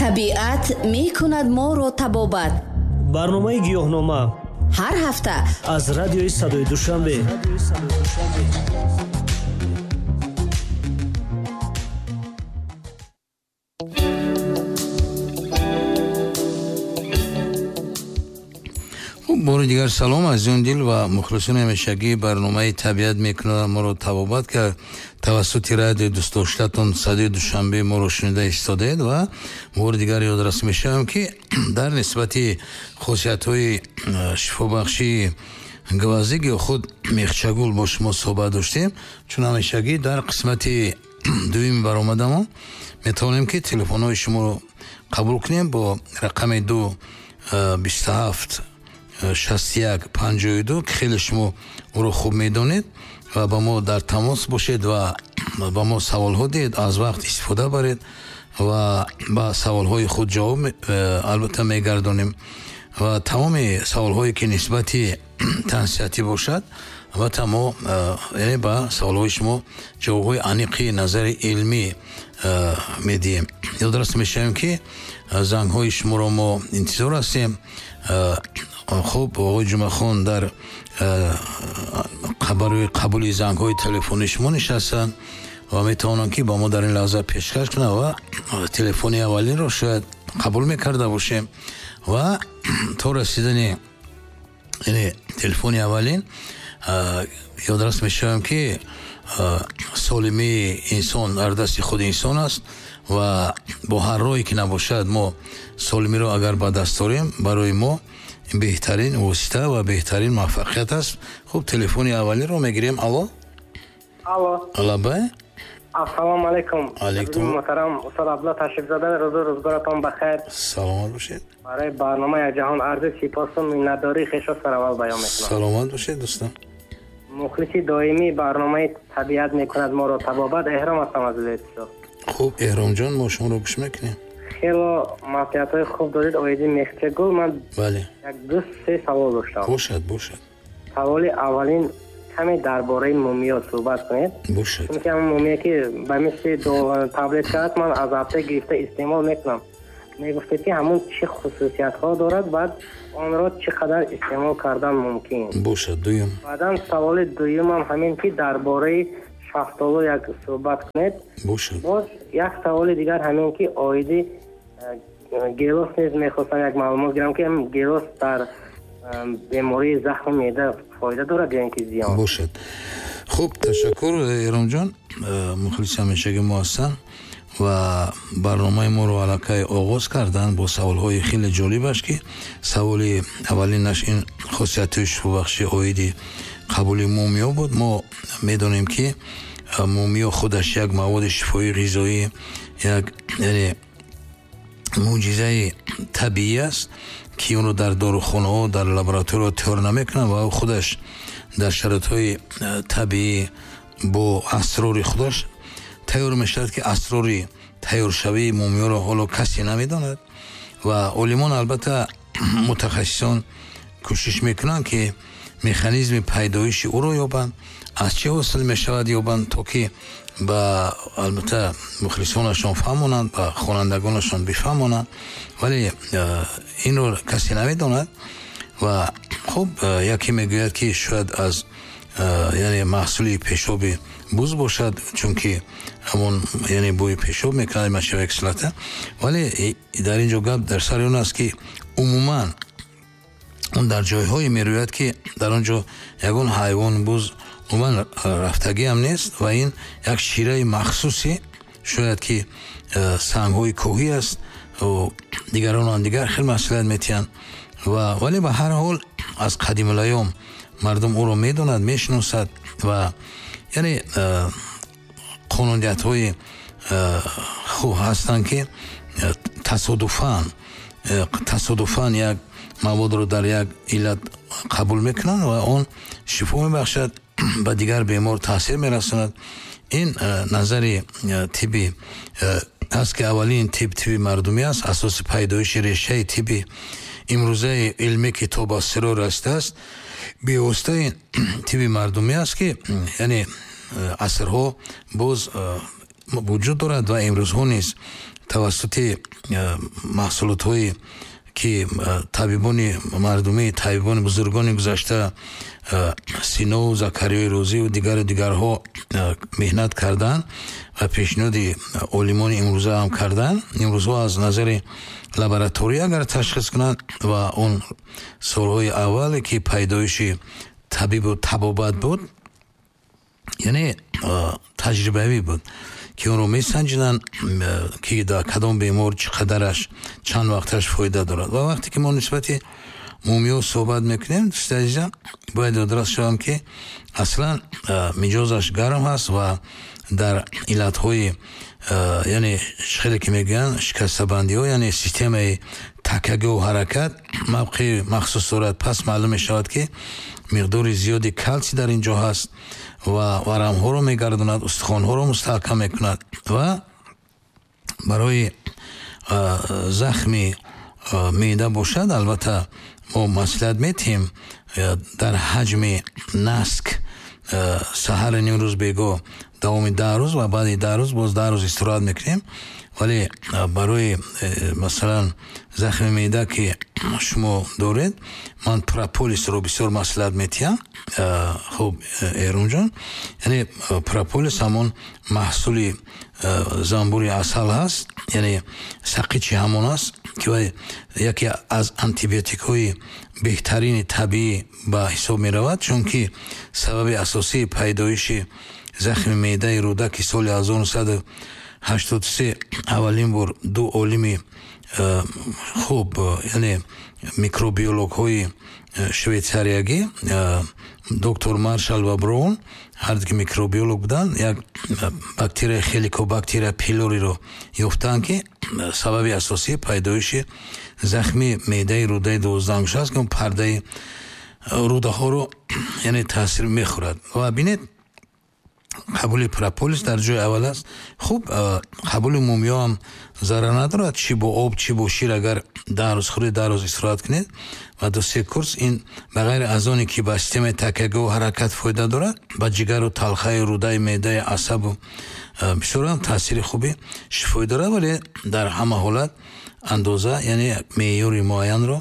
табиат мекунад моро табобат. барномаи гиёҳнома ҳар ҳафта аз радиои Садои Душанбе. бори дигар салом аз ҷон дил ва мухлисони ҳамешагӣ. барномаи табиат мекунад моро табобат кард тавассути радиои дӯстдоштатон Садои Душанбе моро шунида истодаед ва бори дигар ёдрас мешавам ки дар нисбати хусусиятҳои шифобахшии гаваздиги худ мехчагул бо шумо суҳбат доштем. чун ҳамешагӣ дар қисмати дуюми баромадамон метавонем ки телефонҳои шуморо қабул кунем бо рақами 227 61 52 ки хеле шумо ӯро хуб медонед ва ба мо дар тамос бошед ва ба мо саволҳо диҳед, аз вақт истифода баред ва ба саволҳои худ ҷавоб албатта мегардонем ва тамоми саволҳое ки нисбати тансиҳатӣ бошад албатта мо яъне ба саволҳои шумо ҷавобҳои аниқи назари илмӣ медиҳем. ёдрас мешавем ки зангҳои шуморо мо интизор ҳастем. хуб оғои ҷумахон дар барои қабули зангҳои телефони шумо нишастанд ва метавонанд ки ба мо дар ин лаҳза пешкаш кунанд ва телефони аввалинро шояд қабул мекарда бошем ва то расидани телефони аввалин ёдрас мешавам ки солимии инсон дар дасти худи инсон аст ва бо ҳар роҳе ки набошад мо солимиро агар ба даст дорем барои мо беҳтарин восита ва беҳтарин муваффақият аст. хуб телефони аввалинро мегирем. алло алабай. ассалому алайкум. алайкум. муҳтарам устод Абдулла ташрифзода, рӯзу рӯзгоратон бахайр. саломат бошед. барои барномаи ҷаҳон арзи сипосу миннатдории хешро сараввал баён мекунам. саломат бошед дӯстон. мухлиси доимии барномаи табиат мекунад моро табобат эҳром ҳастам аз ӯ. хуб эҳромҷон мо шуморо гӯш мекунем. хело маслиҳатҳои хуб доред оиди мехчагул. ман бале як 2-3 савол доштам. бошад. саволи аввалин каме дар бораи мумиё суҳбат кунед. бошад. чунки ҳамн мумие ки ба мисли таблетка аст, ман аз ҳафта гирифта истеъмол мекунам. мегуфтед ки ҳамун чӣ хусусиятҳо дорад, баъд онро чӣ қадар истеъмол кардан мумкин. бошад. дуюм. баъдан саволи дуюмам ҳамин ки дар бораи шафтолу як суҳбат кунед. бошад. боз як саволи дигар ҳамин ки оиди гелос низ мехостам як маълумот гирам ки гелос дар бемории захми меъда фоида дорад ё ин ки зиён. бошад. хуб ташаккур эҳромҷон, мухлиси ҳамешагӣ мо ҳастанд ва барномаи моро аллакай оғоз кардан бо саволҳои хеле ҷолибаш ки саволи аввалинаш ин хусусиятҳои шифобахши оиди қабули мумиё буд. мо медонем ки мумиё худаш як маводи шифоии ғизоӣ, як яъне мӯъҷизаи табиӣ аст ки онро дар дорухонаҳо дар лаборатория тайёр намекунанд ва худаш дар шароитҳои табиӣ бо асрори худаш тайёр мешавад ки асрори тайёршавии мумиёро ҳоло касе намедонад ва олимон албатта мутахассисон кӯшиш мекунанд ки механизми пайдоиши ӯро ёбанд, аз чӣ ҳосил мешавад ёбанд, то ки ба албатта мухлисонашон фаҳмонанд, ба хонандагонашон бифаҳмонанд, вале инро касе намедонад. ва хуб яке мегӯяд ки шояд аз яъне маҳсули пешоби буз бошад, чунки ҳамон яъне бӯи пешоб мекунад машава кислота, вале дар ин ҷо гап дар сари он аст ки умуман он дар ҷойҳое мерӯяд ки дар он ҷо ягон ҳайвон буз умуман рафтагӣ ҳам нест ва ин як шираи махсуси шояд ки сангҳои коҳӣ аст, дигарон дигар хел маҳсулият метиҳанд ва вале ба ҳар ҳол аз қадимулайём мардум ӯро медонад, мешиносад ва яъне қонуниятҳои хуб ҳастанд ки тасодуфан як маводро дар як иллат қабул мекунанд ва он шифо мебахшад, ба дигар бемор таъсир мерасонад. ин назари тибби аст ки аввалин тибби мардумӣ аст, асоси пайдоиши решаи тибби имрӯзаи илмӣ ки то ба сиро расидааст бевоситаи тибби мардумӣ аст ки яъне асрҳо боз вуҷуд дорад ва имрӯзҳо низ тавассути маҳсулотҳои ки табибони мардумӣ, табибони бузургони гузашта Синов, Закариёи Рӯзиву дигарҳо меҳнат карданд ва пешниҳоди олимони имрӯза ҳам карданд. Имрӯзҳо аз назари лабораторӣ агар ташхис кунанд ва он солҳои аввале ки пайдоиши табибу табобат буд, яъне таҷрибавӣ буд, ки онро месанҷиданд ки дар кадом бемор чӣ қадараш чанд вақташ фоида дорад. Ва вақте ки мо нисбати мумиё суҳбат мекунем, дӯстои азизам, бояд ёдрас шавам ки аслан миҷозаш гарм ҳаст ва дар иллатҳои яъне хеле ки мегӯянд шикастабандиҳо, яъне системаи такягоҳу ҳаракат мавқеи махсус дорад. Пас маълум мешавад ки миқдори зиёди калсий дар ин ҷо ҳаст ва варамҳоро мегардонад, устухонҳоро мустаҳкам мекунад ва барои захми меъда бошад, албатта мо маслиҳат метиҳем дар ҳаҷми наск саҳари нимрӯз бегоҳ давоми 10 рӯз ва баъди 10 рӯз боз 10 рӯз истироҳат мекунем. вале барои масалан захми меъда ки шумо доред, ман прополисро бисёр маслиҳат метиҳам. хуб Эрунҷон, яъне прополис ҳамон маҳсули занбури асал ҳаст, яъне сақичи ҳамон аст ки яке аз антибиотикҳои беҳтарини табиӣ ба ҳисоб меравад, чунки сабаби асосии пайдоиши захми меъдаи рӯдаки соли 1983 аввалин бор ду олими хуб, яъне микробиологҳои швейтсариягӣ, доктор Маршал ва Браун, ҳар ду микробиолог буданд, як бактерия хеликобактерия пилориро ёфтанд ки сабаби асосии пайдоиши захми меъдаи рӯдаи 12 аст ки пардаи рӯдаҳоро яъне таъсир мехӯрад. ва бинед қабули прополис дар ҷои аввал аст. хуб қабули мумиё ҳам зарар надорад, чӣ бо об, чӣ бо шир. агар 10 рӯз хӯред, 10 рӯз истироҳат кунед ва 2-3 курс, ин ба ғайри аз оне ки ба системаи такягоҳу ҳаракат фоида дорад, ба ҷигару талхаи рӯдаи меъдаи асабу бисёр ҳам таъсири хуби шифоӣ дорад. вале дар ҳама ҳолат андоза, яъне меъёри муайянро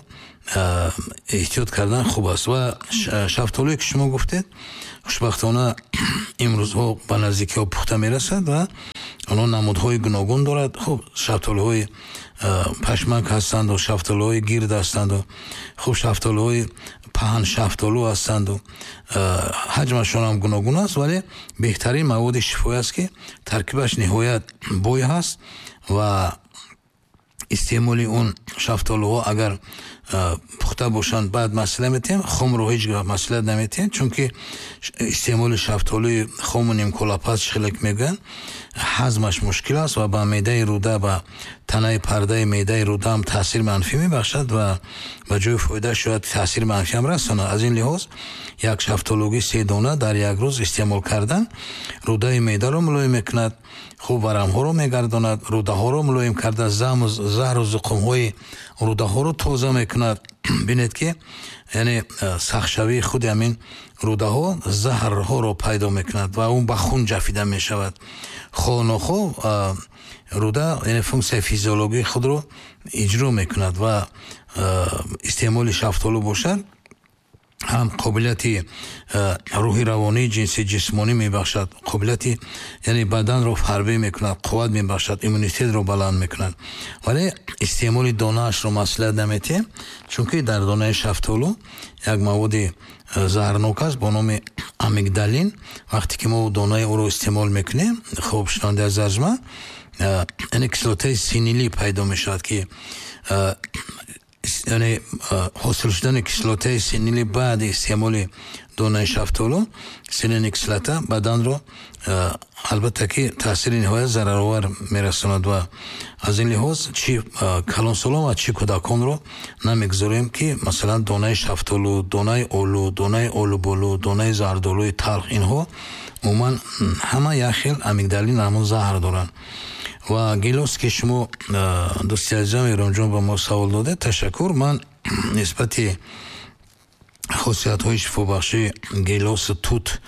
эҳтиёт кардан хуб аст. ва шафтолие ки шумо гуфтед, хушбахтона имрӯзҳо ба наздикиҳо пухта мерасад ва онҳо намудҳои гуногун дорад. хуб шафтолиҳои пашмак ҳастанду шафтолиҳои гирд ҳастанду хуб шафтолиҳои паҳн шафтолу ҳастанду ҳаҷмашон ҳам гуногун аст, вале беҳтарин маводи шифоӣ аст ки таркибаш ниҳоят бой ҳаст ва истеъмоли он шафтолиҳо агар пухта бошанд баъд маслиҳат метиҳем, хумро ҳеҷ гоҳ маслиҳат наметиҳем, чунки истеъмоли шафтолии хуму нимколапаст хеле мегӯянд ҳазмаш мушкил аст ва ба меъдаи рӯда, ба танаи пардаи меъдаи рӯда ҳам таъсир манфӣ мебахшад ва ба ҷои фоида шояд таъсир манфӣ ҳам расонад. аз ин лиҳоз як шафтологи 3 дона дар як рӯз истеъмол кардан рӯдаи меъдаро мулоим мекунад, хуб варамҳоро мегардонад, рӯдаҳоро мулоим карда заҳру зуқумҳои рӯдаҳоро тоза мекунад. бинед ки яъне сахтшавии худи ҳамин рӯдаҳо заҳрҳоро пайдо мекунад ва он ба хун ҷафида мешавад. хонохо рӯда яъне функсияи физиологии худро иҷро мекунад ва истеъмоли шафтолу бошад ҳам қобилияти рӯҳи равонии ҷинси ҷисмонӣ мебахшад, қобилияти яъне баданро ҳарбӣ мекунад, қувват мебахшад, иммунитетро баланд мекунад. вале истеъмоли донаашро маслиҳат наметиҳем, чунки дар донаи шафтолу як маводи заҳрнок аст бо номи амигдалин. вақте ки мо донаи ӯро истеъмол мекунем, хуб шунавандаи азизман, яъне кислотаи синилӣ пайдо мешавад ки яъне ҳосил шудани кислотаи синилӣ баъди истеъмоли донаи шафтолу, синени кислота баданро албатта ки таъсири ниҳоят зараровар мерасонад ва аз ин лиҳоз чӣ калонсолон ва чӣ кӯдаконро намегузорем ки масалан донаи шафтолу, донаи олу, донаи олуболу, донаи зардолуи талх, инҳо умуман ҳама як хел амигдалин ҳамон заҳр доранд. ва гилос ки шумо дӯсти азизам Эрунҷон ба мо савол додед, ташаккур. ман нисбати хосиятҳои шифобахшии гелоси тут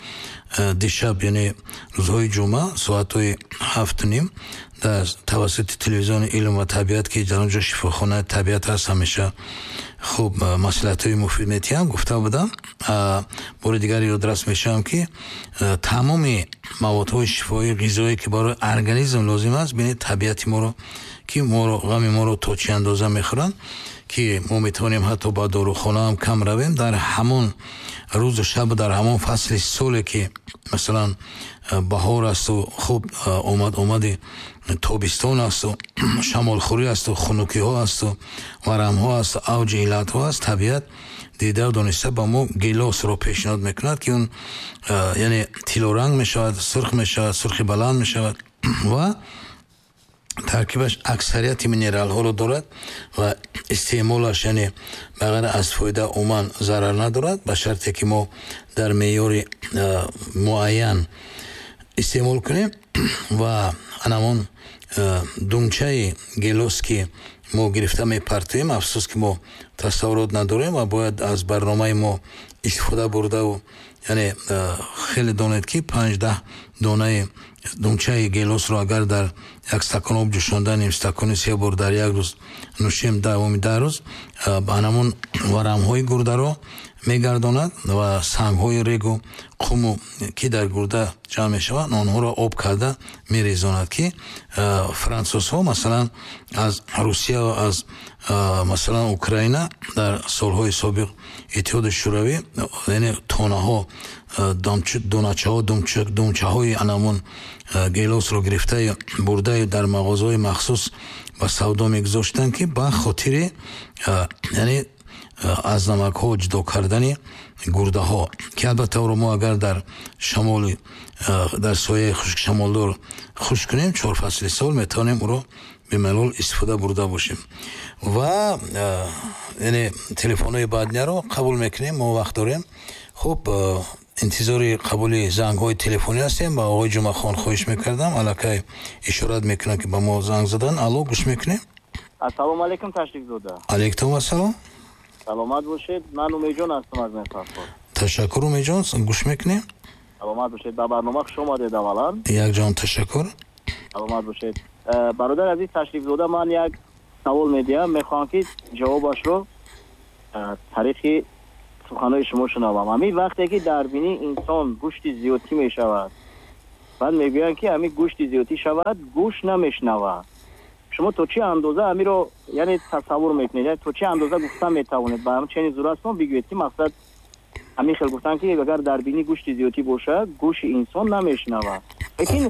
дишаб яъне рӯзҳои ҷумъа соатҳои 7:30 дар тавассути телевизиони илм ва табиат ки дар онҷо шифохонаи табиат ҳаст ҳамеша хуб маслиҳатҳои муфид метиҳам гуфта будам. бори дигар ёдрас мешавам ки тамоми маводҳои шифоӣ ғизоие ки барои организм лозим аст бинед табиати моро ки ғами моро то чӣ андоза мехӯранд ки мо метавонем ҳатто ба дорухона ҳам кам равем дар ҳамон рӯзу шабу дар ҳамон фасли соле ки масалан баҳор асту хуб омади тобистон асту шамолхӯрӣ асту хунукиҳо асту варамҳо асту авҷи иллатҳо аст табиат дида дониста ба мо гилосро пешниҳод мекунад ки он яъне тилоранг мешавад сурх мешавад сурхи баланд мешавад ва таркибаш аксарияти минералҳоро дорад ва истеъмолаш яъне ба ғайр аз фоида умуман зарар надорад ба шарте ки мо дар меъёри муайян истеъмол кунем ва анамон думчаи гелос ки мо гирифта мепартоем афсус ки мо тасаввурот надорем ва бояд аз барномаи мо истифода бурдаву яъне хеле донед ки 5-10 донаи думчаи гелосро агар дар як стакон об ҷӯшонда ним стакони 3 бор дар як рӯз нӯшем давоми 10 рӯз ба анамон варамҳои гурдаро мегардонад ва сангҳои регу қуму ки дар гурда ҷамъ мешаванд онҳоро об карда мерезонад ки французҳо масалан аз русия ва аз масалан украина дар солҳои собиқ иттиҳоди шӯравӣ яъне тонаҳо думчаҳои анамон гелосро гирифтаи бурдаи дар мағозаҳои махсус ба савдо мегузоштанд ки ба хотири яъне аз намакҳо ҷудо кардани гурдаҳо ки албатта ро мо агар дар шамоли дар сояи хушкшамолдор хушк кунем 4 фасли сол метавонем ӯро бемалол истифода бурда бошем ва яъне телефонҳои баъдинаро қабул мекунем мо вақт дорем. хуб интизори қабули зангҳои телефонӣ ҳастем ба оғои ҷумъахон хоҳиш мекардам аллакай ишорат мекунад ки ба мо занг задан. алло гӯш мекунем. ассалому алайкум ташрифзода. алайкум ассалом. саломат бошед. ман умедҷон ҳастам аз мефарход. ташаккур умедҷон гӯш мекунем. саломат бошед. ба барнома хуш омадед. аввалан якҷон ташаккур. саломат бошед. бародар азиз ташрифзода, ман як савол медиҳам, мехоҳам ки ҷавобашро тариқи суханои шумо шунавам. ҳамин вақте ки дар бини инсон гӯшти зиёдтӣ мешавад, баъд мегӯянд ки ҳамин гӯшти зиёдтӣ шавад, гӯш намешнавад. шумо то чӣ андоза ҳамиро яъне тасаввур мекунед, то чӣ андоза гуфта метавонед? ба ҳамчунин зурастон бигӯед ки мақсад ҳамин хел гуфтан ки агар дар бини гӯшти зиёдтӣ бошад, гӯши инсон намешнавад. лекин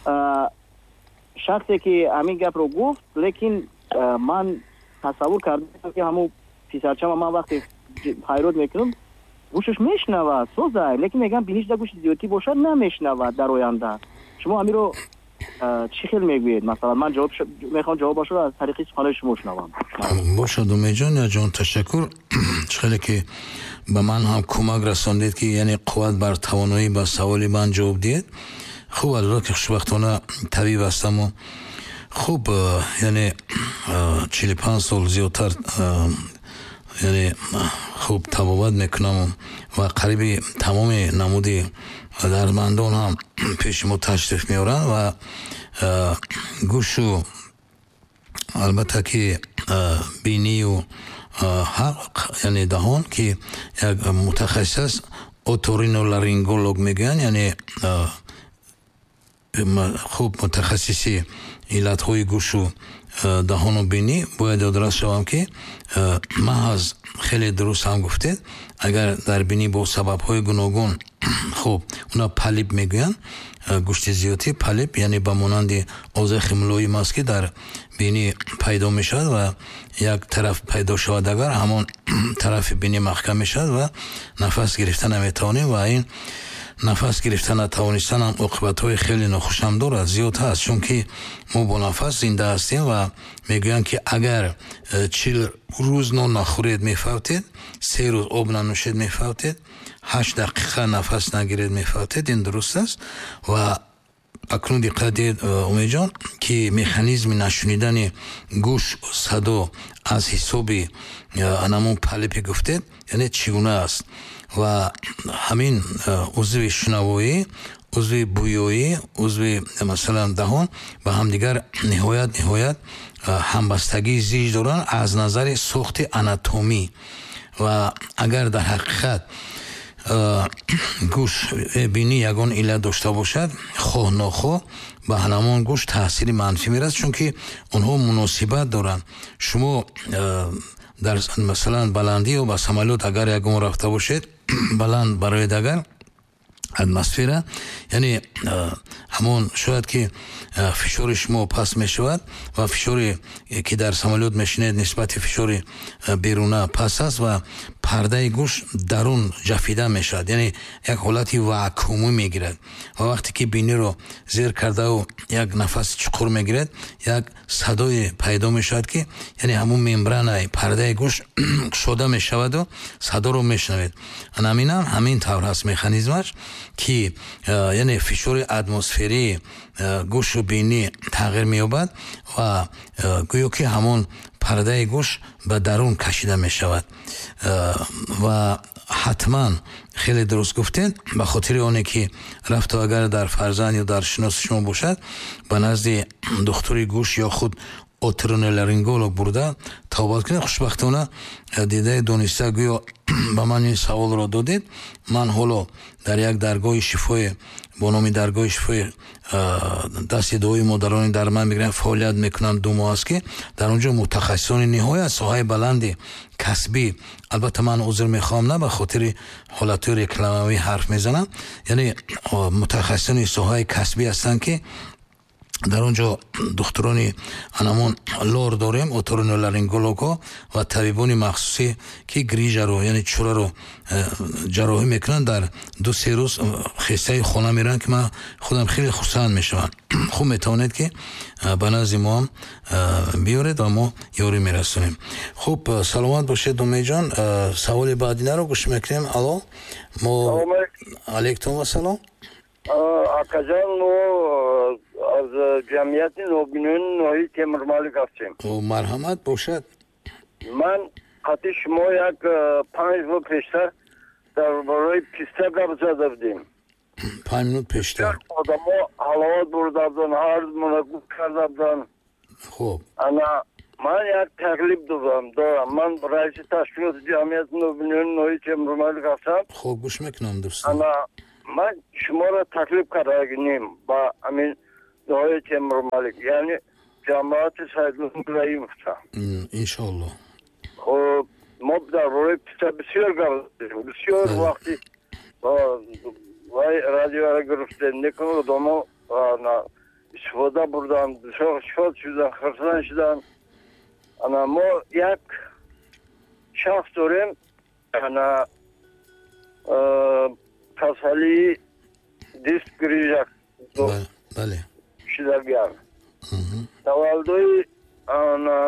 шахсе ки ҳамин гапро гуфт, лекин ман тасаввур кардам ки ҳамун писарчама ман вақте ҳайрот мекунам, гӯшаш мешнавад созай, лекин мегам бинишда гӯшти зиёдтӣ бошад, намешнавад дар оянда. шумо ҳамиро чӣ хел мегӯед? Масалан ман мехоҳам ҷавобашро аз тариқи суханои шумо шунавам. бошад умедҷон яҷон ташаккур. чӣ хеле ки ба ман ҳам кӯмак расондед ки яъне қувват бар тавоноӣ ба саволи ман ҷавоб диҳед. хуб албатта ки хушбахтона табиб ҳастаму хуб яъне 45 сол зиёдтар яъне хуб табобат мекунам ва қариби тамоми намуди дардмандон ҳам пеши мо ташриф меоранд ва гӯшу албатта ки бинию яъне даҳон ки як мутахассис аст, оториноларинголог мегӯянд, яъне хуб мутахассиси иллатҳои гӯшу даҳону бинӣ. бояд ёдрас шавам ки маҳаз хеле дуруст ҳам гуфтед, агар дар бинӣ бо сабабҳои гуногун хуб уна палиб мегӯянд, гӯшти зиёдтӣ палиб яъне ба монанди озехи мулоим аст ки дар бинӣ пайдо мешавад ва як тараф пайдо шавад, агар ҳамон тарафи бинӣ маҳкам мешавад ва нафас гирифта наметавонем ва ин нафас гирифта натавонистан ҳам оқибатҳои хеле нохушам дорад, зиёд ҳаст, чунки мо бо нафас зинда ҳастем ва мегӯянд ки агар 40 рӯз нон нахӯред мефавтед, 3 рӯз об нанӯшед мефавтед, 8 дақиқа нафас нагиред мефавтед. ин дуруст аст ва акнун диққат дид умедҷон ки механизми нашунидани гӯш садо аз ҳисоби анамун палипи гуфтед, яъне чӣ гуна аст ва ҳамин узви шунавоӣ, узви бӯёӣ, узви масалан даҳон ба ҳамдигар ниҳоят ҳамбастагии зич доранд аз назари сохти анатомӣ ва агар дар ҳақиқат гӯш бинӣ ягон иллат дошта бошад, хоҳ нохоҳ ба ҳамон гӯш таъсири манфӣ мерасад, чунки онҳо муносибат доранд. Шумо дар масалан баландӣ ё ба самолёт агар ягон рафта бошед, баланд бароед агар атмосфера, яъне ҳамон шояд ки фишори шумо паст мешавад ва фишоре ки дар самолёт мешинед нисбати фишори беруна паст аст ва пардаи гӯш дарун ҷафида мешавад, яъне як ҳолати вакуумӣ мегирад ва вақте ки биниро зер кардау як нафаси чуқур мегирад, як садое пайдо мешавад ки яъне ҳамун мембранаи пардаи гӯш кушода мешаваду садоро мешунавед. Анаминам ҳамин тавр ҳаст механизмаш ки яъне фишори атмосферии гӯшу бинӣ тағйир меёбад ва гӯё ки ҳамон пардаи гӯш ба дарун кашида мешавад ва ҳатман хеле дуруст гуфтед, ба хотири оне ки рафту агар дар фарзанд ё дар шиноси шумо бошад ба назди духтури гӯш ё худ оториноларинголог бурда тавбат кунед. хушбахтона дидаи дониста гӯё ба ман ин саволро додед. Ман ҳоло дар як даргоҳи шифои бо номи даргоҳи шифои дасти дуои модарони дарман мегирам фаъолият мекунам 2 моҳ аст ки дар онҷо мутахассисони ниҳоят соҳаи баланди касбӣ, албатта ман узр мехоҳам на ба хотири ҳолатҳои рекламавӣ ҳарф мезанам, яъне мутахассисони соҳаи касбӣ ҳастанд ки дар онҷо духтурони анамон лор дорем, оториноларингологҳо ва табибони махсусӣ ки грижаро яъне чӯраро ҷарроҳӣ мекунанд. дар 2-3 рӯз хестаи хона мераванд ки ман худам хеле хурсанд мешавам. хуб метавонед ки ба назди мо ҳам биёред ва мо ёрӣ мерасонем. хуб, саломат бошед думеҷон. саволи баъдинаро гӯш мекунем. алло, мо алейкум ассалом. акаҷон, мо аз ҷамъияти нобинони ноҳияи Темурмалик ҳастем. марҳамат бошад. ман қатъи шумо як 5 минут пештар дар бораи писта гап зада будем. 5 минут пештар одамо ҳаловат бурда буданд, ҳар мунагӯ карда буданд. хуб, ана ман як таклиф дорам. ман раиси ташкилоти ҷамъияти нобинони ноҳияи Темурмалик ҳастам. хуб, гӯш мекунам дӯстон. ана ман шуморо таклиф кардагинем ба амин ноҳияи Темурмалик, яъне ҷамоати Саидулло Раимовца. иншоалло. хоб мо дар бораи писта бисёр гап задем, бисёр вақти вай радиоро гирифтем, лекин одамо истифода бурданд, бисёр шод шуданд, хирсанд шуданд. ана мо як шахс дорем, ана касалии дист грижак бале шидаган таваллуди ана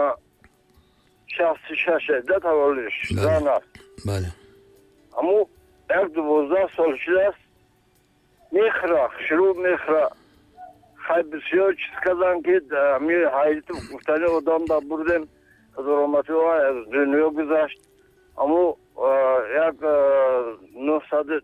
66 да таваллудиш зан аст. бале аммо як 12 сол шудааст. мехра шурӯъ мехра хай бисёр чиз кардан ки ами ҳайати гуфтани одам да бурдем ҳазоромати аз дунё гузашт. аммо як 900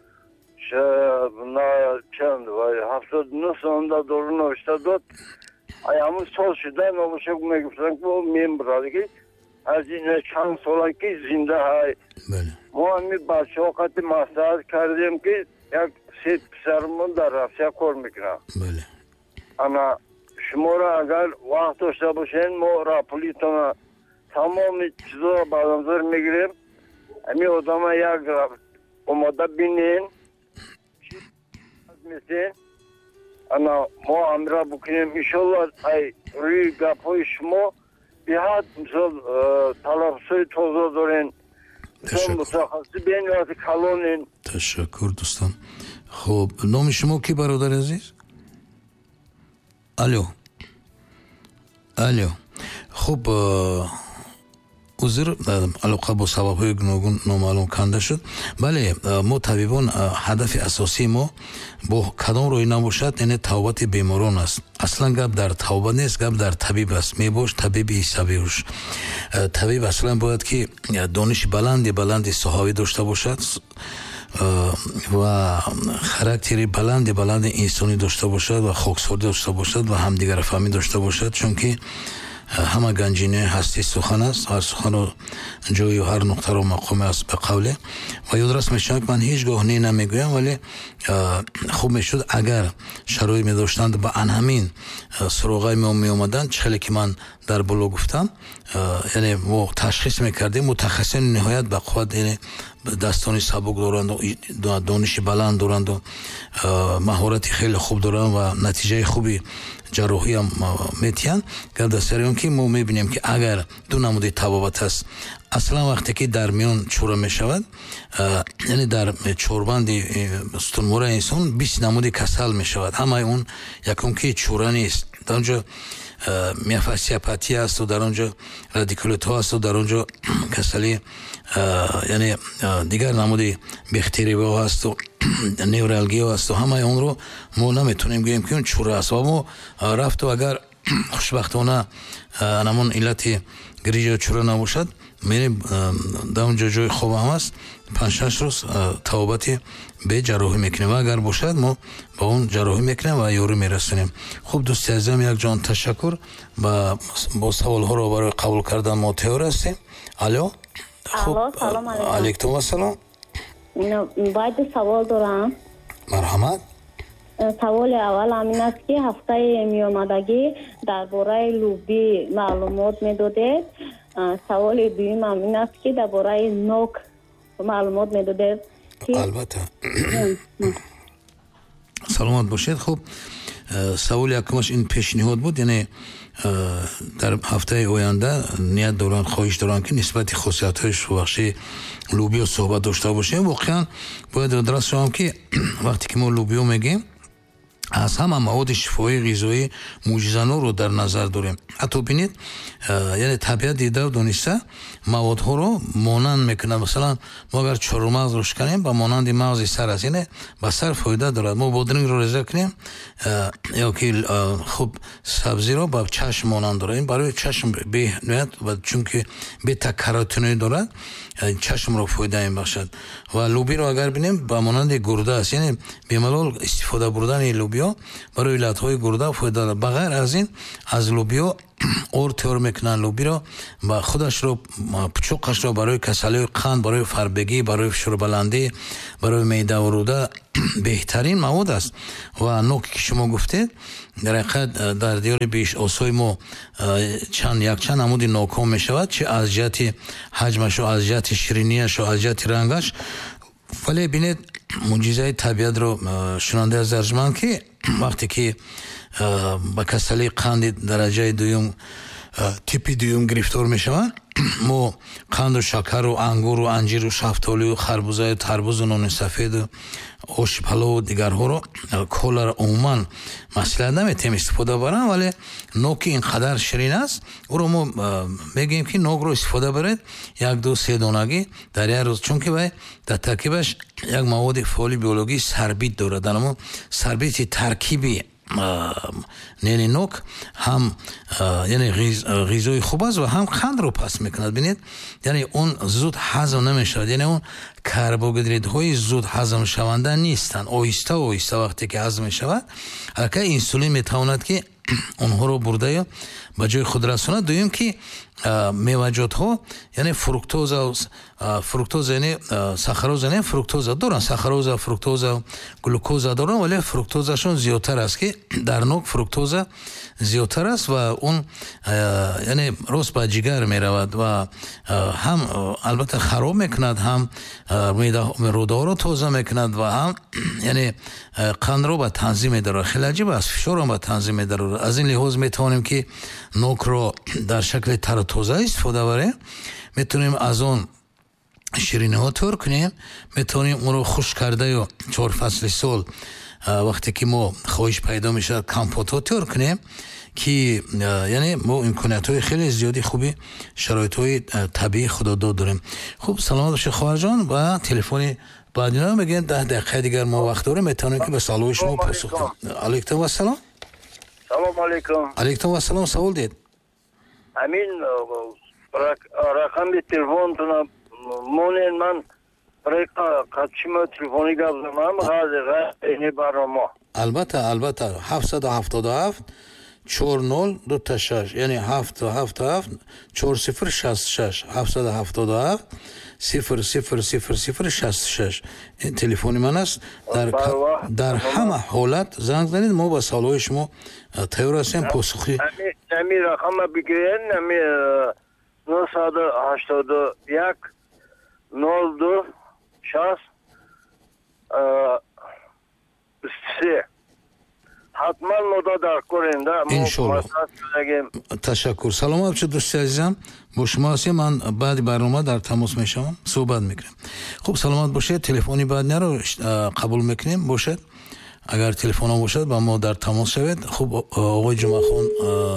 чанд вай 79 сонда дору навишта дод. ҳамун сол шуда номошак мегуфтанд ки мембра ки аз ин чанд сола ки зинда ҳай. мо ами бачаҳо қати маслиҳат кардем ки як 3 писармон дар Россия кор мекунад. ана шуморо агар вақт дошта бошед мо раполитона тамоми чизоро ба назар мегирем. ами одама як омода бинен мисен ана мо амра букунем иншолло. ай рӯи гапҳои шумо биҳад мисол талаффузҳои тоза дорен, мутахассис бенвақти калонен. ташаккур дӯстон. хуб, номи шумо ки бародари азиз? алло. хуб, узр алоқа бо сабабҳои гуногун номаълум канда шуд. бале мо табибон ҳадафи асосии мо бо кадом роҳи набошад яъне тавбати беморон аст. аслан гап дар тавба нест, гап дар табиб аст. мебош табиби ҳисабиҳуш. табиб аслан бояд ки дониши баланди соҳавӣ дошта бошад ва характери баланди инсонӣ дошта бошад ва хоксорӣ дошта бошад ва ҳамдигарафаҳмӣ дошта бошад, чунки ҳама ганҷинаи ҳастӣ сухан аст. ҳар сухану ҷою ҳар нуқтаро мақоме аст ба қавле. ва ёдрас мешавад ман ҳеҷ гоҳ не намегӯям, вале хуб мешуд агар шароит медоштанд ба анҳамин суроғаи мо меомаданд, чихеле ки ман дар боло гуфтам, яъне мо ташхис мекардем мутахассисони ниҳоят ба қувват, яъне дастони сабук доранду дониши баланд доранду маҳорати хеле хуб доранд ва натиҷаи хуби ҷарроҳӣ ҳам метиҳанд. гап дар сари он ки мо мебинем ки агар ду намуди табобат аст. аслан вақте ки дар миён чӯра мешавад, яъне дар чорбанди стунмураи инсон 20 намуди касал мешавад. ҳамаи он якум ки чӯра нест. дар онҷо миофасиопатия асту, дар онҷо радикулитҳо асту, дар онҷо касали яъне дигар намуди бехтериҳо асту, невралгия асту. ҳамаи онро мо наметонем гӯем ки он чӯра аст. ва мо рафту агар хушбахтона анамон иллати гирижа чӯра набошад, мерем дар онҷо ҷои хоб ҳам аст, 5-6 рӯз тавобати бе ҷарроҳӣ мекунем. ва агар бошад мо ба он ҷарроҳӣ мекунем ва ёрӣ мерасонем. хуб дӯсти азизам, якҷон ташаккур. бо саволҳоро барои қабул кардан мо тайёр ҳастем. алло. салом алайкум. алайкум ассалом. бояд савол дорам. марҳамат. саволи аввал амин аст ки ҳафтаи меомадагӣ дар бораи лӯбӣ маълумот медодед. саволи дуюм амин аст ки дар бораи нок маълумот медодед. албатта. саломат бошед. хуб, саволи якумаш ин пешниҳод буд, яъне дар ҳафтаи оянда ният доранд, хоҳиш доранд ки нисбати хусусиятҳои шӯбахшии лӯбиё суҳбат дошта бошем. воқеан бояд одрас шавам ки вақте ки мо лӯбиё мегӯем, аз ҳама маводи шифоӣ ғизоӣ мӯъҷизаноро дар назар дорем. ҳатто бинед, яъне табиат дида дониста маводҳоро монанд мекунад. масалан, мо агар чорумағзро шиканем, ба монанди мағзи сар аст, яъне ба сар фоида дорад. мо бодрингро реза кунем ё ки хуб сабзиро ба чашм монанд дорад. ин барои чашм беҳниҳоят, чунки бета каротиноид дорад, чашмро фоида мебахшад. ва лӯбиро агар бинем, ба монанди гурда аст, яъне бемалол истифода бурдани лӯбиё барои иллатҳои гурда фоида дорад. ба ғайр аз ин, аз лӯбиё ор тайёр мекунанд. лӯбиро ба худашро пучоқашро барои касалиҳои қанд, барои фарбегӣ, барои фишорбаландӣ, барои меъдаваруда беҳтарин мавод аст. ва ноке ки шумо гуфтед, дар ҳақиқат дар диёри бешосои мо якчанд намуди нокҳо мешавад, чӣ аз ҷиҳати ҳаҷмашу, аз ҷиҳати ширинияшу, аз ҷиҳати рангаш. вале бинед муъҷизаи табиатро шунанда аз арзманд ки вақте ки ба касали қанди дараҷаи дуюм, типи дуюм гирифтор мешаванд, мо қанду шакару ангуру анҷиру шафтолию харбузаю тарбузу нони сафеду оши палову дигарҳоро колара умуман маслиҳат наметем истифода барам. вале ноки ин қадар ширин аст, ӯро мо мегӯем ки нокро истифода баред 1-2-3 донагӣ дар як рӯз, чунки вай дар таркибаш як маводи фоли биологӣ сарбит дорад. дар мо сарбити таркиби нени нок ҳам яъне ғизои хуб аст ва ҳам қандро паст мекунад. бинед, яъне он зуд ҳазм намешавад, яъне он карбогидритҳои зуд ҳазм шаванда нестанд. оҳиста вақте ки ҳазм мешавад, ҳаракаи инсулин метавонад ки онҳоро бурда ба ҷои худ расонад. дуюм ки меваҷотҳо, яъне фруктоза, яъне сахароза, не фруктоза доранд, сахароза, фруктоза, глюкоза доранд, вале фруктозашон зиёдтар аст, ки дар нок фруктоза зиёдтар аст ва он яъне рост ба ҷигар меравад ва ҳам албатта хароб мекунад, ҳам рӯдаҳоро тоза мекунад ва ҳам яъне қандро ба танзим медорад. хеле аҷиб аст, фишорро ба танзим медорад. аз ин лиҳоз метавонем ки нокро дар шакли таротоза истифода барем. метавонем аз он шириниҳо тайёр кунем, метавонем онро хушк карда ё 4 фасли сол вақте ки мо хоҳиш пайдо мешавад компотҳо тайёр кунем ки яъне мо имкониятҳои хеле зиёди хуби шароитҳои табиӣ худодод дорем. Хуб, саломат бошед хоҳарҷон. Ва телефони баъдино мегӯянд 10 дақиқаи дигар мо вақт дорем, метавонем ки ба саволҳои шумо посух диҳем. Алейкум вассалом. Салом алейкум. Алейкум вассалом. Савол дед. Амин рақами телефонтона монен ман қатчима телефони гап занам ғазини барома. Албатта 777 40 26 яъне 777 4066 777 000066 ин телефони ман аст. дар ҳама ҳолат занг занед, мо ба саволҳои шумо тайёр ҳастем посухи. Ами рақама бигирен, ами 981 02 60 3 ҳатман мода дар коренда. Иншоалло. Ташаккур. Саломат бошед дӯсти азизам. бо шумо ҳастем. ман баъди барнома дар тамос мешавам, суҳбат мекунем. хуб, саломат бошед. телефони баъдинаро қабул мекунем. бошед, агар телефонҳо бошад ба мо дар тамос шавед. хуб, оғои ҷумъахон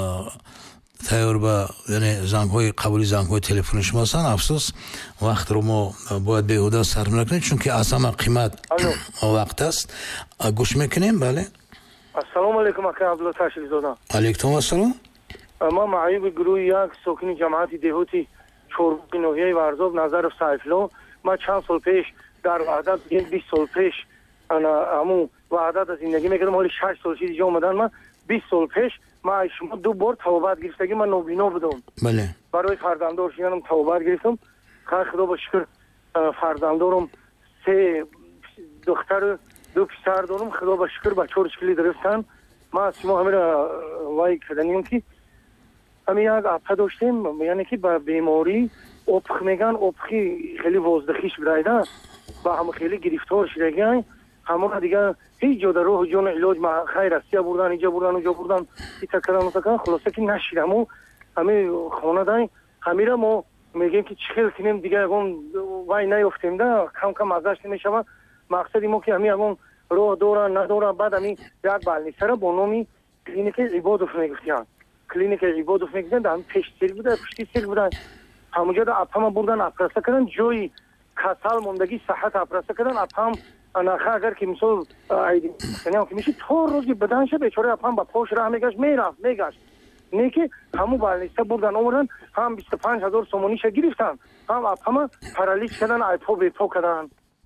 тайёр ба яъне зангҳои қабули зангҳои телефони шумо ҳастанд. афсӯс вақтро мо бояд беҳуда сарф накунем, чунки аз ҳама қимат вақт аст. гӯш мекунем. бале. Ассалому алейкум ака Абдулла Ташрифзода. Алейкум ассалом. Ман маъюби гурӯҳи як сокини ҷамъияти деҳоти Чорбуғи ноҳияи Варзоб Назаров Сайфулло. Ман чанд сол пеш дар ваҳдат 20 сол пеш ҳамун ваҳдат зиндагӣ мекардам. ҳоли 6 сол чизи ҷо омадан ман 20 сол пеш ман шумо 2 бор табобат гирифтагӣ ман нобино будам. бале. барои фарзандор шинам табобат гирифтам. хай худо ба шукр фарзандорам 3 духтару 2 писар дорам. худо ба шукр ба 4 шкили дирифтан. ман аз шумо ҳамира вай карданем ки ҳами як апа доштем, яъне ки ба беморӣ опх меган, опхи хеле воздухиш бидайда ба ҳама хеле гирифтор шудаган. ҳамона дигар ҳеҷ ҷо дар роҳу ҷони илоҷ ма хай Россия бурдан, иҷо бурдан, уҷо бурдан, ита кардан, хулоса ки нашидам. ҳами хонадай ҳамира мо мегем ки чӣ хел кинем дигар ягон вай наёфтемда, кам кам азаш мешава. мақсади мо ки ҳами ягон роҳ дора надора. баъд ҳами як балнисара бо номи клиникаи Ибодов мегуфтиян. клиникаи Ибодов мегуфтиян, ҳами пешсир буда, пушти сир буда. ҳамуҷода апама бурдан операсия кардан, ҷои касал мондагӣ саҳат операсия кардан. апам анаха агар ки мисол айдинам ки миши то рӯзи баданша бечора апам ба пош раҳ мегашт, мерафт мегашт. не ки ҳаму балниста бурдан омадан, ҳам 25000 сомониша гирифтан, ҳам апама паралич кардан, айпо бепо кардан.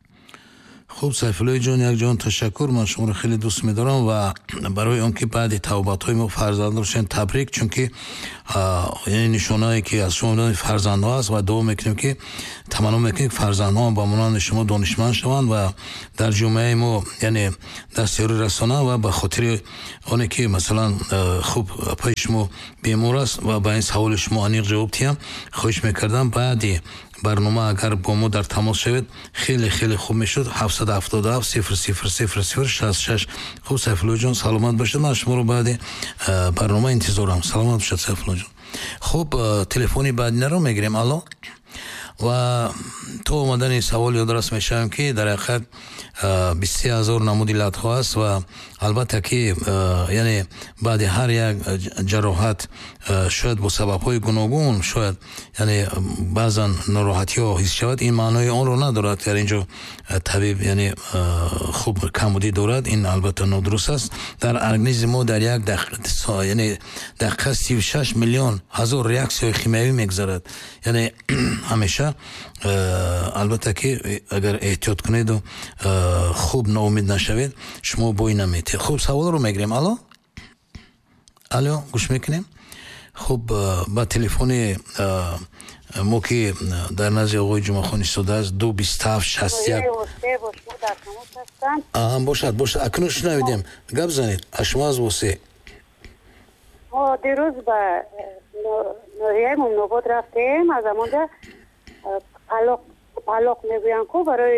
хуб, Сайфуллои ҷон, як ҷон ташаккур. ман шуморо хеле дӯст медорам ва барои он ки баъди тавбатҳои мо фарзандон шудем табрик, чунки яъне нишонае ки аз шумо фарзандҳо аст ва дуо мекунем ки таманно мекунем ки фарзандҳо ба монанди шумо донишманд шаванд ва дар ҷомеаи мо яъне дастёрӣ расонанд ва ба хотири оне ки масалан хуб апаи шумо бемор аст ва ба ин саволи шумо аниқ ҷавоб диҳам. хоҳиш мекардам баъди барнома агар бо мо дар тамос шавед хеле хеле хуб мешуд. 777 000066. хуб, Сайфулло ҷон, саломат бошед. ман шуморо баъди барнома интизорам. саломат бошед Сайфулло ҷон. хуб, телефони баъдинаро мегирем. алло. ва то омадани савол ёдрас мешавем ки дар ҳақиқат 23000 намуди латҳо аст ва албатта ки яъне баъди ҳар як ҷароҳат шояд бо сабабҳои гуногун шояд яъне баъзан нороҳатиҳо ҳис шавад. ин маънои онро надорад дар инҷо табиб яъне хуб камудӣ дорад. ин албатта нодуруст аст. дар организми мо дар як яъне дақиқа 36 миллион ҳазор реаксияҳои химиявӣ мегузарад. яъне ҳамеша албатта ки агар эҳтиёт кунеду хуб ноумед нашавед, шумо бой наметед. хуб, саволро мегирем. алло. алло, гӯш мекунем. хуб, ба телефони мо ки дар назди оғои ҷумъахон истодааст 22761 бошад. акнун шунавидем. гап занед. ашумо аз восе. мо дирӯз ба ноҳияи Мумнобод рафтем. аз амонҷа палоқ мегӯянд ку барои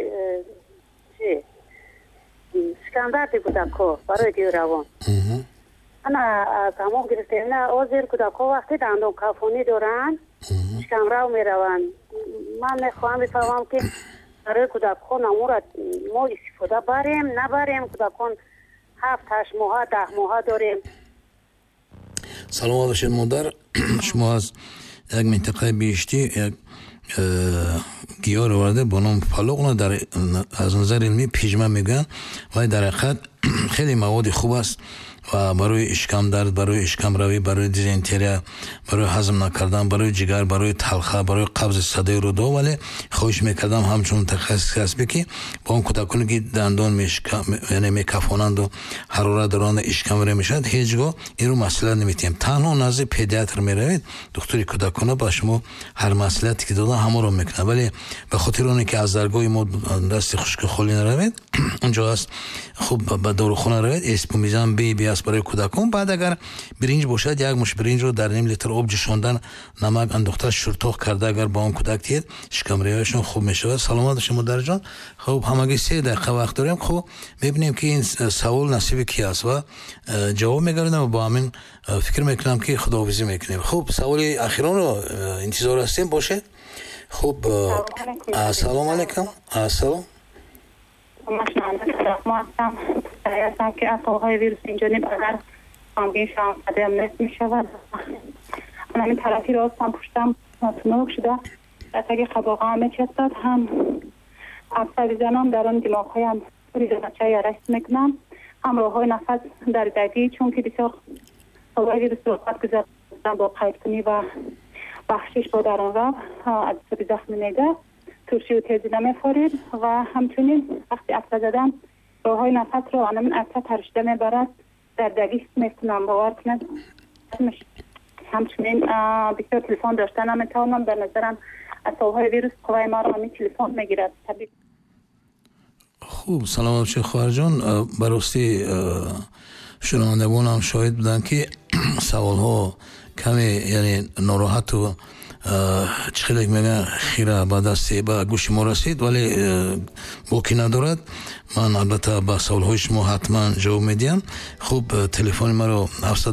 шикандарди кӯдакҳо барои диюравон. ана аз ҳамон гирифтем. на озир кӯдакҳо вақте дандон кафонӣ доранд шикамрав мераванд. ман мехоҳам бифаҳмам ки барои кӯдакҳо намура мо истифода барем набарем. кӯдакон 7-8 моҳа 10 моҳа дорем. саломат бошед модар. шумо аз як минтақаи биҳиштӣ як гиёҳ оварда бо номи палоғна, аз назари илмӣ пижма мегӯянд. вай дар ҳақиқат хеле маводи хуб аст ва барои ишкамдард, барои ишкамравӣ, барои дизентерия, барои ҳазм накардан, барои ҷигар, барои талха, барои қабзи садаи рӯдо. вале хоҳиш мекардам ҳамчун мутахассис касбӣ ки бо он кӯдаконе ки дандон яъне мекафонанду ҳарорат доранда ишкамра мешавад, ҳеҷ гоҳ инро маслиҳат наметиҳем. танҳо назди педиатр меравед, духтури кӯдакона ба шумо ҳар маслиҳате ки додан ҳаморо мекунад. вале ба хотири оне ки аз даргоҳи мо дасти хушку холӣ наравед, онҷо аст хуб ба дорухона равед, эспумизан беби аст барои кӯдакон. баъд агар биринҷ бошад, як муш биринҷро дар ним литр об ҷӯшондан, намак андохта шуртоқ карда агар ба он кӯдак диҳед, ишкамраиашон хуб мешавад. саломат бошед модарҷон. хуб ҳамагӣ 3 дақиқа вақт дорем. хуб мебинем ки ин савол насиби ки аст ва ҷавоб мегардам ва бо ҳамин фикр мекунам ки худоҳофизӣ мекунем. хуб саволи ахиронро интизор ҳастем. бошед. хуб ассалому алайкум. ассалом. که افعال ویروس اینجانب اگر خامگین شام قدم نصف می شود من این طرفی راستم پشتم ناتونوک شده اگه خباقه همه چستد هم اکثر زنان در آن دماغ هایم ریزنچه یرست میکنم هم راه های نفس در دگی چون که بسیار افعال ویروس روحات گذارم با قید کنی و بخشش با در آن رو از سبی زخمی نیده ترشی و تیزی نمیفارید و همچنین وقتی اکثر زدن راه های نفس رو آنمون اکثر ترشیده میبرد در دگیست میتونم باور کند. همچنین بسیار تلفن داشتن نمیتوانم در نظرم اصاب های ویروس قوای ما را همین تلفن میگیرد. خوب سلام باشید خواهر جان. براستی شنوندگان هم شاهد بودن که سوال ها کمی یعنی ناراحت و چخیلک میگن خیره با دستی با گوشی ما رسید ولی باکی ندارد. من البته با سوالهای شما حتما جواب میدیم. خوب تلفن ما رو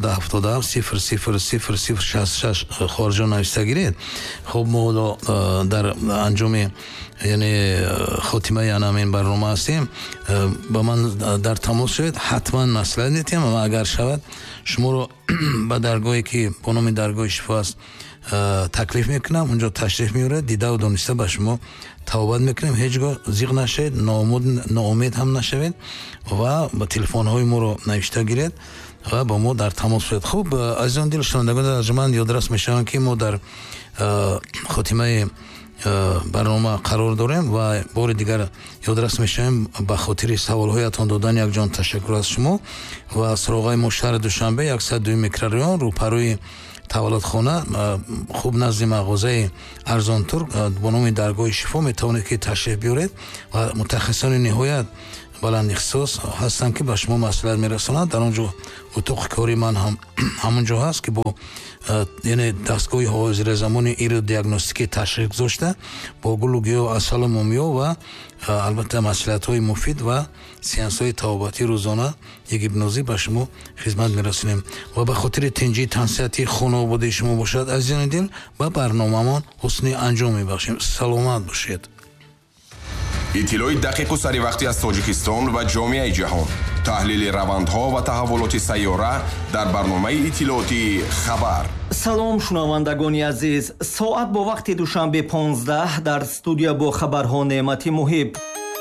777 000066 خارجان نوشته گیرید. خوب ما در انجام یعنی خاتمه این برنامه هستیم. با من در تماس شوید حتما مصلحت میدیم. اما اگر شود شما رو به درگاهی که با نام درگاه شفا است تکلیف میکنم، اونجا تشریف میاره، دیده و دانسته به شما توبت میکنیم. هیچگاه زیغ نشید، ناامید هم نشوید و با تلفن های ما رو نوشته گیرید و با ما در تماس شوید. خوب عزیزان دل شنوندگان ارجمند یادرس میشوند که ما در خاتمه برنامه قرار داریم و بار دیگر یادرس میشویم به خاطر سوالهایتان دادن یک جان تشکر از شما و سراغای ما شهر دوشنبه 102 میکروریان روپروی تولدخانه خوب نزد مغازه ارزان ترک با نام درگاه شفا میتوانید که تشریف بیارید و متخصصان نهایت بلند اختصاص هستن که به شما مصلحت میرسانند. در اونجا اتاق کاری من هم همونجا هست که با یعنی دستگاه حاضر زمان ایرو دیاگنوستیکی تشریف گذاشته با گلوگی و اصل مومیا و البته مصلحت های مفید و سیانس های توابتی روزانه یک هیپنوزی به شما خدمت میرسونیم و به خاطر تنجی تنسیتی خانواده شما باشد عزیزان دل با برنامه‌مان حسن انجام میبخشیم. سلامت باشید. اطلاعی دقیق و سریع وقتی از تاجیکستان و جامعه جهان، تحلیل روندها و تحولات سیاره در برنامه اطلاعاتی خبر. سلام شنوندگان عزیز، ساعت با وقت دوشنبه 15 در استودیو با خبرها نعمتی محب.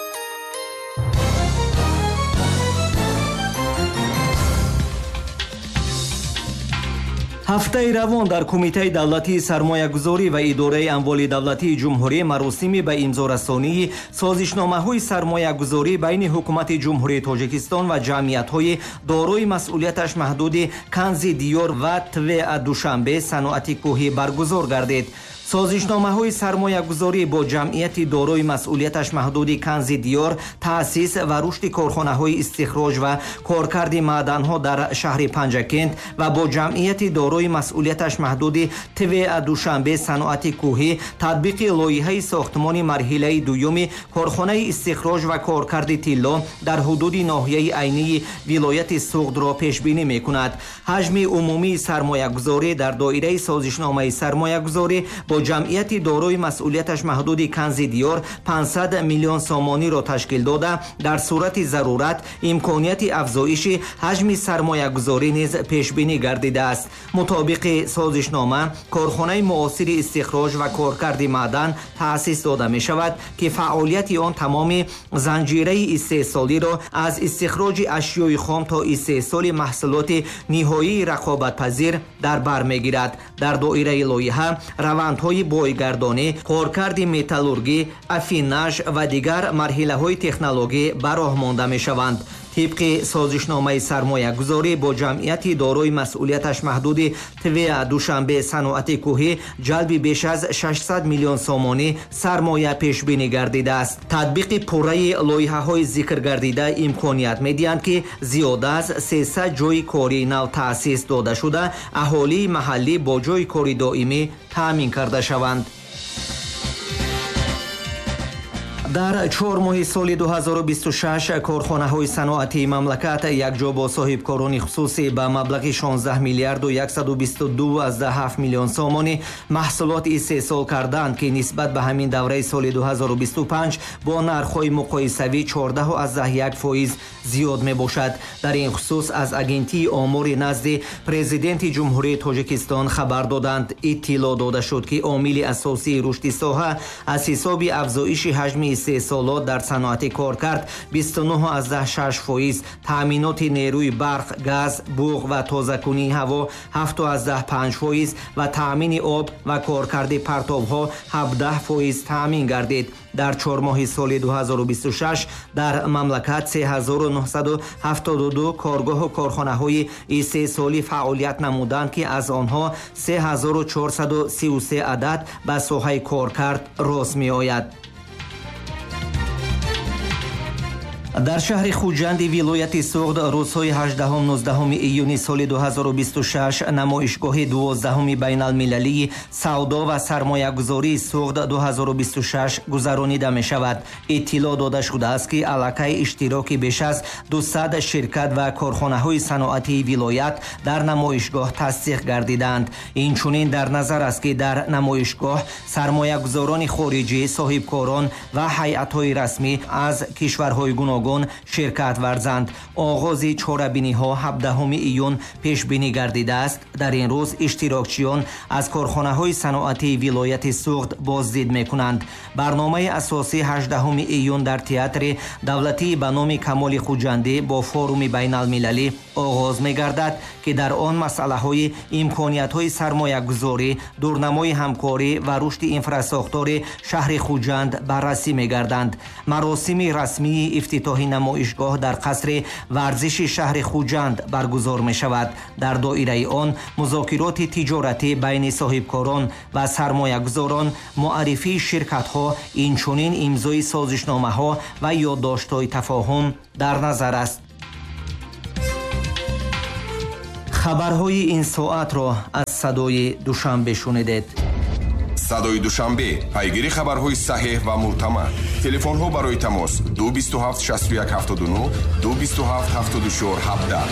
ҳафтаи равон дар кумитаи давлатии сармоягузорӣ ва идораи амволи давлатии ҷумҳурӣ маросими ба имзорасонии созишномаҳои сармоягузорӣ байни ҳукумати ҷумҳурии тоҷикистон ва ҷамъиятҳои дорои масъулияташ маҳдуди Канзи Диёр ва ТВА Душанбе саноати кӯҳӣ баргузор гардид. созишномаҳои сармоягузорӣ бо ҷамъияти дорои масъулияташ маҳдуди Канзи Диёр таъсис ва рушди корхонаҳои истихроҷ ва коркарди маъданҳо дар шаҳри Панҷакент ва бо ҷамъияти дорои масъулияташ маҳдуди ТВА Душанбе саноати кӯҳӣ татбиқи лоиҳаи сохтмони марҳилаи дуюми корхонаи истихроҷ ва коркарди тилло дар ҳудуди ноҳияи айнии вилояти Суғдро пешбинӣ мекунад. ҳаҷми умумии сармоягузорӣ дар доираи созишномаи сармоягузорӣ бо бо ҷамъияти дорои масъулияташ маҳдуди канзи диёр 500 миллион сомониро ташкил дода, дар сурати зарурат имконияти афзоиши ҳаҷми сармоягузорӣ низ пешбинӣ гардидааст. мутобиқи созишнома корхонаи муосири истихроҷ ва коркарди маъдан таъсис дода мешавад, ки фаъолияти он тамоми занҷираи истеҳсолиро аз истихроҷи ашёи хом то истеҳсоли маҳсулоти ниҳоии рақобатпазир дар бар мегирад. дар доираи лоиҳа равандҳои бойгардонӣ, коркарди металлургӣ, афинаж ва дигар марҳилаҳои технологӣ ба роҳ монда мешаванд. тибқи созишномаи сармоягузорӣ бо ҷамъияти дорои масъулияташ маҳдуди ТВ Душанбе саноати кӯҳӣ ҷалби беш аз 600 миллион сомонӣ сармоя пешбинӣ гардидааст. татбиқи пурраи лоиҳаҳои зикргардида имконият медиҳанд, ки зиёда аз 300 ҷойи кори нав таъсис дода шуда аҳолии маҳаллӣ бо ҷойи кори доимӣ таъмин карда шаванд. дар 4 моҳи соли 2026 корхонаҳои саноатии мамлакат якҷо бо соҳибкорони хусусӣ ба маблағи 16 миллиарду 122,7 миллион сомонӣ маҳсулот истеҳсол карданд, ки нисбат ба ҳамин давраи соли 2025 бо нархҳои муқоисавӣ 14,1% зиёд мебошад. дар ин хусус аз агентии омори назди президенти ҷумҳурии Тоҷикистон хабар доданд. иттилоъ дода шуд, ки омили асосии рушди соҳа аз ҳисоби афзоиши ҳаҷми истеҳсолот дар саноати коркард 29,6%, таъминоти нерӯи барқ, газ, буғ ва тозакунии ҳаво 7,5% ва таъмини об ва коркарди партовҳо 17% таъмин гардид. дар 4 моҳи соли 2026 дар мамлакат 3972 коргоҳу корхонаҳои истеҳсолӣ фаъолият намуданд, ки аз онҳо 3433 адад ба соҳаи коркард рост меояд. дар шаҳри Хуҷанди вилояти Суғд рӯзҳои 18-19 июни соли 2026 намоишгоҳи 12 байналмилалии савдо ва сармоягузории Суғд 2026 гузаронида мешавад. иттилоъ дода шудааст, ки аллакай иштироки беш аз 200 ширкат ва корхонаҳои саноатии вилоят дар намоишгоҳ тасдиқ гардиданд. инчунин дар назар аст, ки дар намоишгоҳ сармоягузорони хориҷӣ, соҳибкорон ва ҳайатҳои расмӣ аз кишварҳои гуногун ширкат варзанд. оғози чорабиниҳо 17 июн пешбинӣ гардидааст. дар ин рӯз иштирокчиён аз корхонаҳои саноатии вилояти Суғд боздид мекунанд. барномаи асосии 18 июн дар театри давлатии ба номи Камоли Хуҷандӣ бо форуми байналмилалӣ оғоз мегардад, ки дар он масъалаҳои имкониятҳои сармоягузорӣ, дурнамои ҳамкорӣ ва рушди инфраструктури шаҳри Хуҷанд баррасӣ мегарданд. маросими расмии ифтитоҳи намоишгоҳ дар қасри варзиши шаҳри Хуҷанд баргузор мешавад. дар доираи он музокироти тиҷоратӣ байни соҳибкорон ва сармоягузорон, муаррифии ширкатҳо, инчунин имзои созишномаҳо ва ёддоштҳои тафоҳум дар назар аст. хабарҳои ин соатро аз садои Душанбе шунидед. садои Душанбе, пайгири хабарҳои саҳеҳ ва мӯътамад. телефонҳо барои тамос 227 61 79 227 74 17.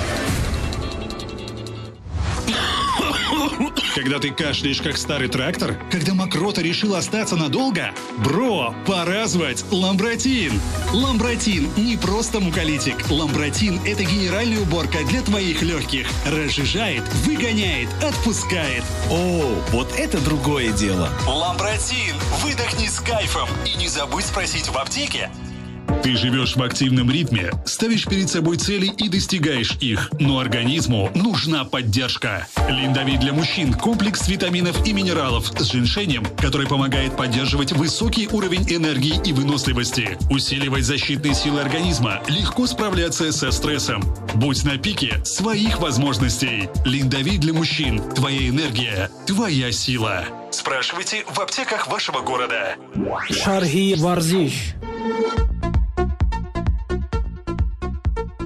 Когда ты кашляешь, как старый трактор? Когда мокрота решила остаться надолго? Бро, пора звать Ламбротин! Ламбротин не просто муколитик. Ламбротин – это генеральная уборка для твоих легких. Разжижает, выгоняет, отпускает. О, вот это другое дело. Ламбротин! Выдохни с кайфом. И не забудь спросить в аптеке. Ты живешь в активном ритме, ставишь перед собой цели и достигаешь их, но организму нужна поддержка. Линдавит для мужчин – комплекс витаминов и минералов с женьшенем, который помогает поддерживать высокий уровень энергии и выносливости, усиливать защитные силы организма, легко справляться со стрессом. Будь на пике своих возможностей. Линдавит для мужчин – твоя энергия, твоя сила. Спрашивайте в аптеках вашего города. Шарҳи варзиш.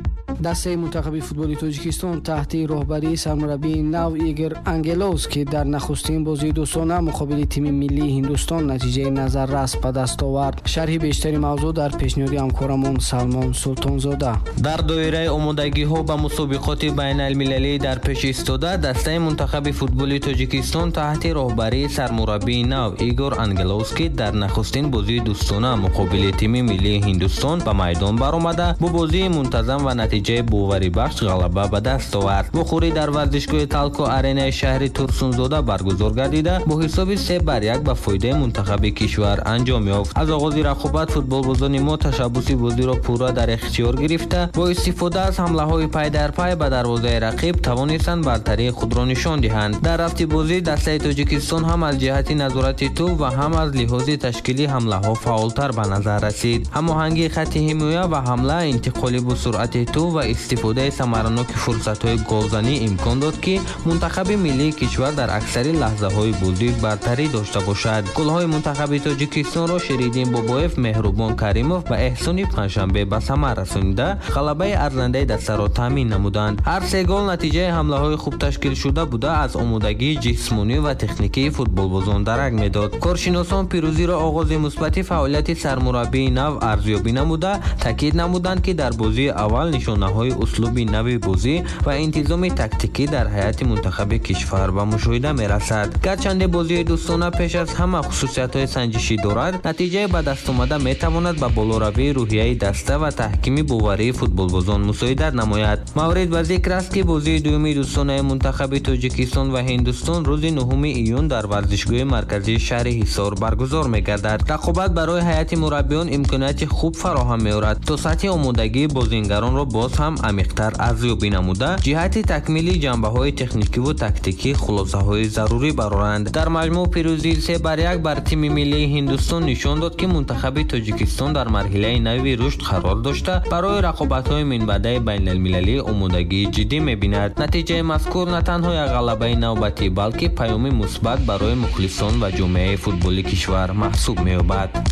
дастаи мунтахаби футболи тоҷикистон таҳти роҳбарии сармураббии нав Игор Ангеловский дар нахустин бозии дӯстона муқобили тими миллии Ҳиндустон натиҷаи назаррас ба даст овард. шарҳи бештари мавзӯъ дар пешниҳоди ҳамкорамон Салмон Султонзода. дар доираи омодагиҳо ба мусобиқоти байналмилалӣ дар пеш истода дастаи мунтахаби футболи тоҷикистон таҳти роҳбарии сармураббии нав Игор Ангеловский дар нахустин бозии дӯстона муқобили тими миллии Ҳиндустон ба майдон баромада бо бозии мунтазам ва натиҷаи боварибахш ғалаба ба даст овард. вухӯрӣ дар варзишгоҳи Талко Аренаи шаҳри Турсунзода баргузор гардида бо ҳисоби 3-1 ба фоидаи мунтахаби кишвар анҷом ёфт. аз оғози рақобат футболбозони мо ташаббуси бозиро пурра дар ихтиёр гирифта бо истифода аз ҳамлаҳои пай дар пай ба дарвозаи рақиб тавонистанд бартарии худро нишон диҳанд. дар рафти бозӣ дастаи тоҷикистон ҳам аз ҷиҳати назорати тӯб ва ҳам аз лиҳози ташкилии ҳамлаҳо фаъолтар ба назар расид. ҳамоҳангии хатти ҳимоя ва ҳамла, интиқоли бо суръати тӯб ва истифодаи самараноки фурсатҳои голзанӣ имкон дод ки мунтахаби миллии кишвар дар аксари лаҳзаҳои бозӣ бартарӣ дошта бошад. голҳои мунтахаби тоҷикистонро Ширидин Бобоев, Меҳрубон Каримов ва Эҳсони Паншанбе ба самар расонида ғалабаи арзандаи дастаро таъмин намуданд. ҳар се гол натиҷаи ҳамлаҳои хуб ташкилшуда буда аз омодагии ҷисмонӣ ва техникии футболбозон дарак медод. коршиносон пирӯзиро оғози мусбати фаъолияти сармураббии нав арзёбӣ намуда таъкид намуданд ки дар бозии аввал нишонаҳои услуби нави бозӣ ва интизоми тактикӣ дар ҳайати мунтахаби кишвар ба мушоҳида мерасад. гарчанде бозии дӯстона пеш аз ҳама хусусиятҳои санҷишӣ дорад, натиҷаи ба дастомада метавонад ба болоравии рӯҳияи даста ва таҳкими боварии футболбозон мусоидат намояд. маврид ба зикр аст ки бозии дуюми дӯстонаи мунтахаби тоҷикистон ва Ҳиндустон рӯзи 9 июн дар варзишгоҳи марказии шаҳри Ҳисор баргузор мегардад. рақобат барои ҳайати мураббиён имконияти хуб фароҳам меорад то сатҳи омодагии бозингаронро боз ҳам амиқтар арзёбӣ намуда ҷиҳати такмили ҷанбаҳои техникиву тактикӣ хулосаҳои зарурӣ бароранд. дар маҷмӯъ пирӯзии 3-1 бар тими миллии Ҳиндустон нишон дод ки мунтахаби тоҷикистон дар марҳилаи нави рушд қарор дошта барои рақобатҳои минбаъдаи байналмилалӣ омодагии ҷиддӣ мебинад. натиҷаи мазкур на танҳо як ғалабаи навбатӣ балки паёми мусбат барои мухлисон ва ҷомеаи футболи кишвар маҳсуб меёбад.